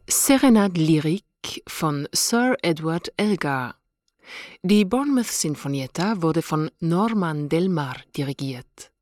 Serenade lyrique von Sir Edward Elgar. Die Bournemouth Sinfonietta wurde von Norman Delmar dirigiert.